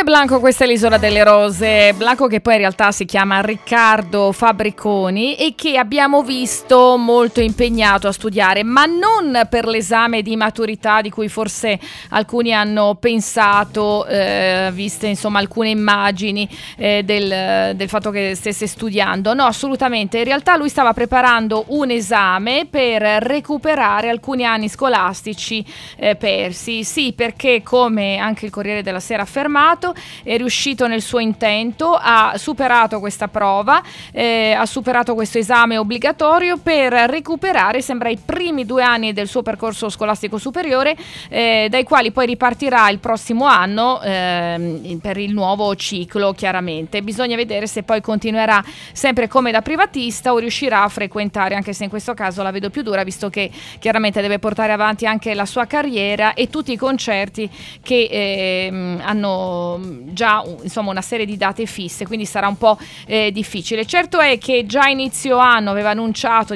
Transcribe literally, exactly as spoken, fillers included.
Blanco, questa è l'Isola delle Rose. Blanco che poi in realtà si chiama Riccardo Fabbriconi e che abbiamo visto molto impegnato a studiare, ma non per l'esame di maturità di cui forse alcuni hanno pensato, eh, viste insomma alcune immagini eh, del, del fatto che stesse studiando. No, assolutamente. In realtà lui stava preparando un esame per recuperare alcuni anni scolastici eh, persi. Sì, perché come anche il Corriere della Sera ha affermato, è riuscito nel suo intento, ha superato questa prova, eh, ha superato questo esame obbligatorio per recuperare, sembra, i primi due anni del suo percorso scolastico superiore, eh, dai quali poi ripartirà il prossimo anno eh, per il nuovo ciclo. Chiaramente bisogna vedere se poi continuerà sempre come da privatista o riuscirà a frequentare, anche se in questo caso la vedo più dura, visto che chiaramente deve portare avanti anche la sua carriera e tutti i concerti che eh, hanno già insomma una serie di date fisse, quindi sarà un po' eh, difficile. Certo è che già a inizio anno aveva annunciato